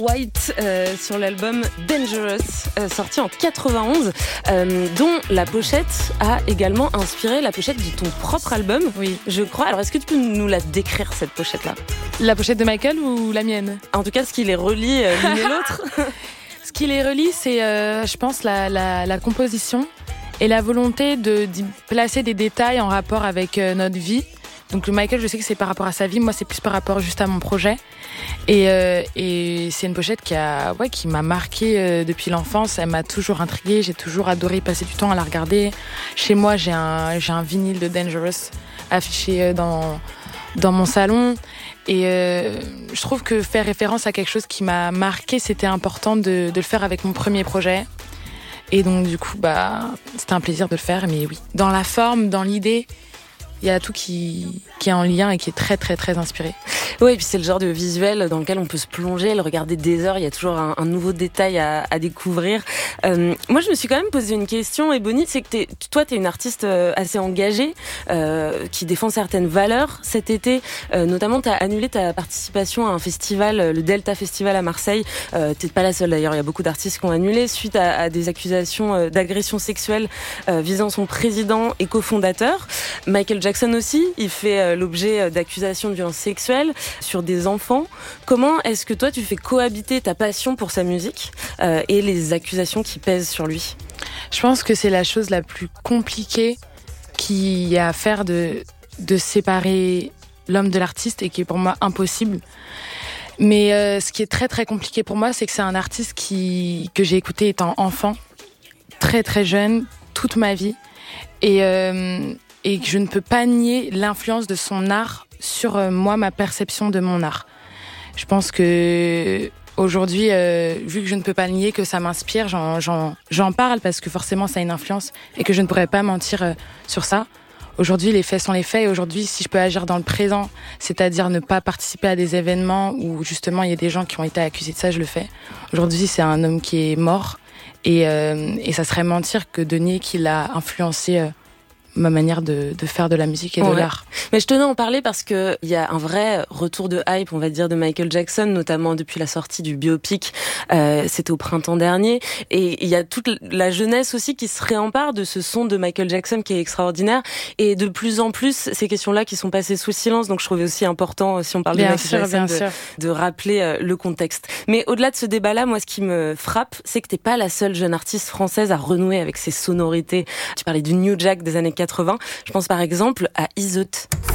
White sur l'album Dangerous, sorti en 91, dont la pochette a également inspiré la pochette de ton propre album, oui, je crois. Alors est-ce que tu peux nous la décrire, cette pochette-là ? La pochette de Michael ou la mienne ? En tout cas, ce qui les relie l'une et l'autre. Ce qui les relie, c'est, je pense, la composition et la volonté d'y placer des détails en rapport avec notre vie. Donc Michael, je sais que c'est par rapport à sa vie, moi c'est plus par rapport juste à mon projet. Et c'est une pochette qui m'a marquée depuis l'enfance. Elle m'a toujours intriguée, j'ai toujours adoré passer du temps à la regarder. Chez moi, j'ai un vinyle de Dangerous affiché dans mon salon. Et je trouve que faire référence à quelque chose qui m'a marquée, c'était important de le faire avec mon premier projet. Et donc du coup, c'était un plaisir de le faire. Mais oui, dans la forme, dans l'idée, il y a tout qui est en lien et qui est très très très inspiré. Oui, et puis c'est le genre de visuel dans lequel on peut se plonger, le regarder des heures, il y a toujours un nouveau détail à découvrir. Moi, je me suis quand même posé une question, Ebony, c'est que toi, t'es une artiste assez engagée, qui défend certaines valeurs. Cet été, notamment, t'as annulé ta participation à un festival, le Delta Festival à Marseille. T'es pas la seule d'ailleurs, il y a beaucoup d'artistes qui ont annulé suite à des accusations d'agression sexuelle visant son président et cofondateur. Michael Jackson aussi, il fait l'objet d'accusations de violences sexuelles sur des enfants. Comment est-ce que toi tu fais cohabiter ta passion pour sa musique et les accusations qui pèsent sur lui ? Je pense que c'est la chose la plus compliquée qu'il y a à faire de séparer l'homme de l'artiste et qui est pour moi impossible. Mais ce qui est très très compliqué pour moi, c'est que c'est un artiste que j'ai écouté étant enfant, très très jeune, toute ma vie, et que je ne peux pas nier l'influence de son art sur moi, ma perception de mon art. Je pense que aujourd'hui, vu que je ne peux pas le nier, que ça m'inspire, j'en parle parce que forcément ça a une influence et que je ne pourrais pas mentir sur ça. Aujourd'hui, les faits sont les faits et aujourd'hui, si je peux agir dans le présent, c'est-à-dire ne pas participer à des événements où justement il y a des gens qui ont été accusés de ça, je le fais. Aujourd'hui, c'est un homme qui est mort et ça serait mentir que de nier qu'il a influencé ma manière de faire de la musique et de l'art. Mais je tenais à en parler parce que il y a un vrai retour de hype, on va dire, de Michael Jackson, notamment depuis la sortie du biopic. C'était au printemps dernier. Et il y a toute la jeunesse aussi qui se réempare de ce son de Michael Jackson qui est extraordinaire. Et de plus en plus, ces questions-là qui sont passées sous silence. Donc je trouvais aussi important, si on parle de Michael Jackson, de rappeler le contexte. Mais au-delà de ce débat-là, moi, ce qui me frappe, c'est que t'es pas la seule jeune artiste française à renouer avec ses sonorités. Tu parlais du New Jack des années 80. Je pense par exemple à Iseut.